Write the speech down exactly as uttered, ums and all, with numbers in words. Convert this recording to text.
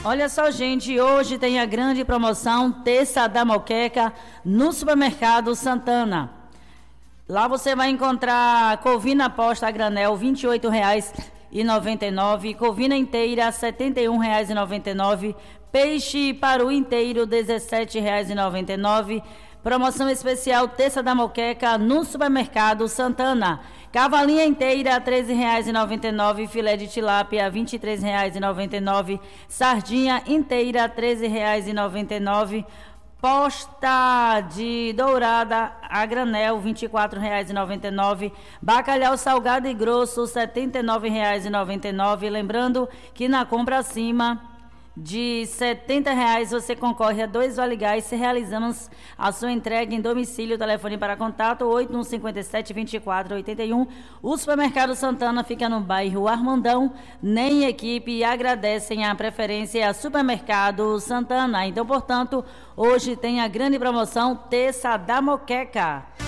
Olha só, gente, hoje tem a grande promoção Terça da Moqueca no Supermercado Santana. Lá você vai encontrar covina posta a granel vinte e oito reais e noventa e nove centavos, covina inteira setenta e um reais e noventa e nove centavos, peixe paru inteiro dezessete reais e noventa e nove centavos. Promoção especial Terça da Moqueca no Supermercado Santana. Cavalinha inteira treze reais e noventa e nove centavos, filé de tilápia vinte e três reais e noventa e nove centavos, sardinha inteira treze reais e noventa e nove centavos, posta de dourada a granel vinte e quatro reais e noventa e nove centavos, bacalhau salgado e grosso setenta e nove reais e noventa e nove centavos. Lembrando que na compra acima de setenta reais você concorre a dois Vale Gás se realizamos a sua entrega em domicílio. Telefone para contato oito um cinco sete, vinte e quatro oitenta e um. O Supermercado Santana fica no bairro Armandão. Nem equipe agradecem a preferência a Supermercado Santana. Então, portanto, hoje tem a grande promoção Terça da Moqueca.